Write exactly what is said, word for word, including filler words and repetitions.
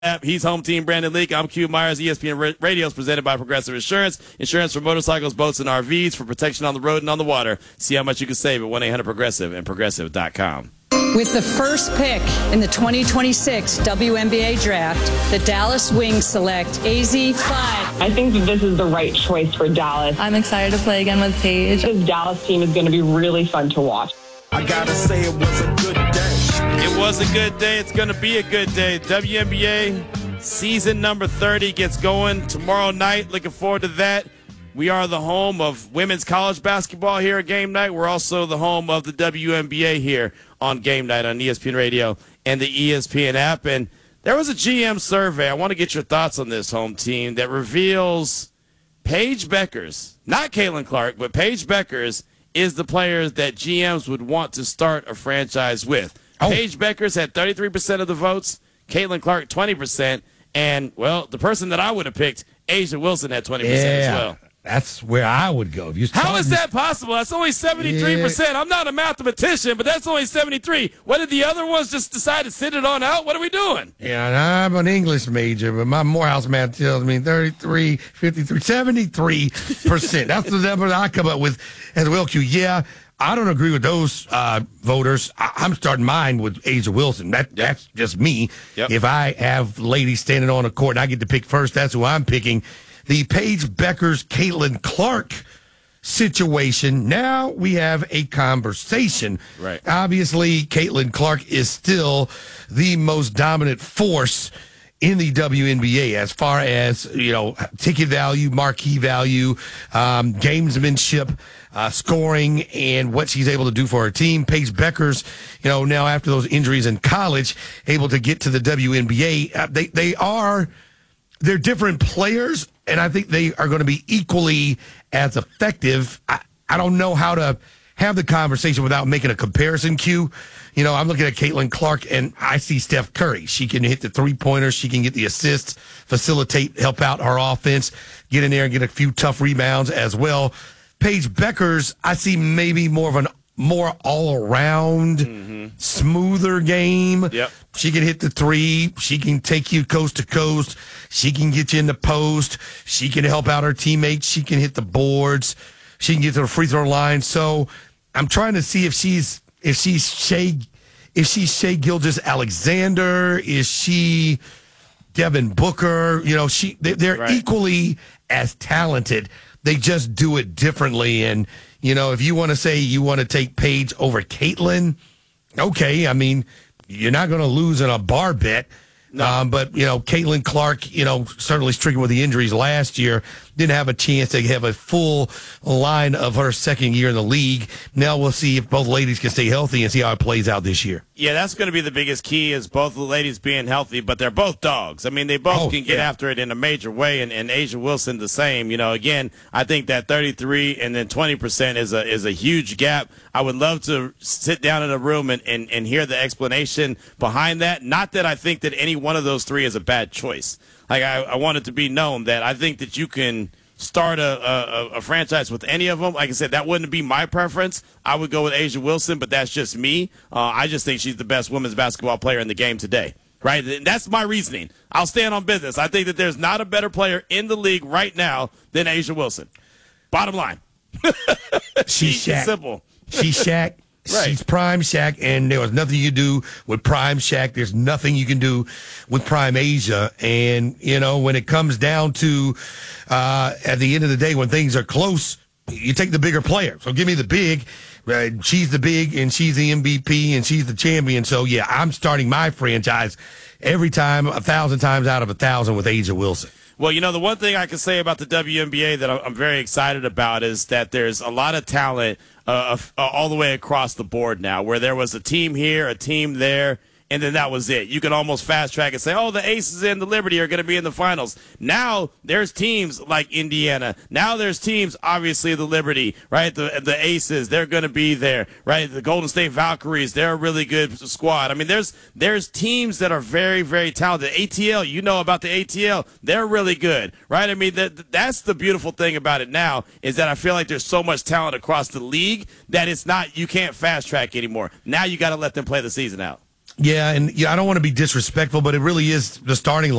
He's Home Team Brandon Leak. I'm Q Myers. E S P N Radio is presented by Progressive Insurance. Insurance for motorcycles, boats, and R Vs for protection on the road and on the water. See how much you can save at one eight hundred progressive and progressive dot com. With the first pick in the twenty twenty-six W N B A draft, the Dallas Wings select A Z five. I think that this is the right choice for Dallas. I'm excited to play again with Paige. This Dallas team is going to be really fun to watch. I gotta say it was a good day. It was a good day. It's going to be a good day. W N B A season number thirty gets going tomorrow night. Looking forward to that. We are the home of women's college basketball here at Game Night. We're also the home of the W N B A here on Game Night on E S P N Radio and the E S P N app. And there was a G M survey. I want to get your thoughts on this, home team, that reveals Paige Bueckers, not Caitlin Clark, but Paige Bueckers is the players that G Ms would want to start a franchise with. Oh. Paige Bueckers had thirty-three percent of the votes, Caitlin Clark twenty percent, and, well, the person that I would have picked, A'ja Wilson, had twenty percent yeah, as well. That's where I would go. If you How is that possible? That's only seventy-three percent. Yeah. I'm not a mathematician, but that's only seventy-three. What did the other ones just decide to sit it on out? What are we doing? Yeah, and I'm an English major, but my Morehouse math tells me thirty-three, fifty-three, seventy-three percent. That's the number that I come up with as well, Q. Yeah, I don't agree with those uh, voters. I- I'm starting mine with A'ja Wilson. That, yep. That's just me. Yep. If I have ladies standing on a court and I get to pick first, that's who I'm picking. The Paige Bueckers, Caitlin Clark situation. Now we have a conversation. Right. Obviously, Caitlin Clark is still the most dominant force in the W N B A as far as, you know, ticket value, marquee value, um, gamesmanship, uh, scoring, and what she's able to do for her team. Paige Bueckers, you know, now after those injuries in college, able to get to the W N B A. Uh, they, they are, they're different players, and I think they are going to be equally as effective. I, I don't know how to have the conversation without making a comparison, Q. You know, I'm looking at Caitlin Clark, and I see Steph Curry. She can hit the three-pointers. She can get the assists, facilitate, help out her offense, get in there and get a few tough rebounds as well. Paige Bueckers, I see maybe more of an more all-around, mm-hmm. smoother game. Yep. She can hit the three. She can take you coast to coast. She can get you in the post. She can help out her teammates. She can hit the boards. She can get to the free throw line. So I'm trying to see if she's if she's Shea if she's Shea Gilgeous-Alexander. Is she Devin Booker? You know, she they, they're right. equally as talented. They just do it differently. And you know, if you want to say you want to take Paige over Caitlin, okay. I mean, you're not going to lose in a bar bet. No. Um, but, you know, Caitlin Clark, you know, certainly stricken with the injuries last year, didn't have a chance to have a full line of her second year in the league. Now we'll see if both ladies can stay healthy and see how it plays out this year. Yeah, that's going to be the biggest key is both the ladies being healthy, but they're both dogs. I mean, they both oh, can get yeah. after it in a major way, and, and A'ja Wilson the same. You know, again, I think that thirty-three and then twenty percent is a is a huge gap. I would love to sit down in a room and, and, and hear the explanation behind that. Not that I think that any one of those three is a bad choice. Like, I, I want it to be known that I think that you can start a, a, a franchise with any of them. Like I said, that wouldn't be my preference. I would go with A'ja Wilson, but that's just me. Uh, I just think she's the best women's basketball player in the game today. Right? That's my reasoning. I'll stand on business. I think that there's not a better player in the league right now than A'ja Wilson. Bottom line. She's Shaq. Simple. She's Shaq. Right. She's prime Shaq, and there was nothing you do with prime Shaq. There's nothing you can do with prime A'ja. And, you know, when it comes down to, uh, at the end of the day, when things are close, you take the bigger player. So give me the big. Uh, she's the big, and she's the M V P, and she's the champion. So, yeah, I'm starting my franchise every time, a thousand times out of a thousand with A'ja Wilson. Well, you know, the one thing I can say about the W N B A that I'm very excited about is that there's a lot of talent uh, uh, all the way across the board now, where there was a team here, a team there, and then that was it. You could almost fast track and say, oh, the Aces and the Liberty are going to be in the finals. Now there's teams like Indiana. Now there's teams, obviously, the Liberty, right? The the Aces, they're going to be there, right? The Golden State Valkyries, they're a really good squad. I mean, there's there's teams that are very, very talented. A T L, you know about the A T L. They're really good, right? I mean, that that's the beautiful thing about it now is that I feel like there's so much talent across the league that it's not, you can't fast track anymore. Now you got to let them play the season out. Yeah, and yeah, I don't want to be disrespectful, but it really is the starting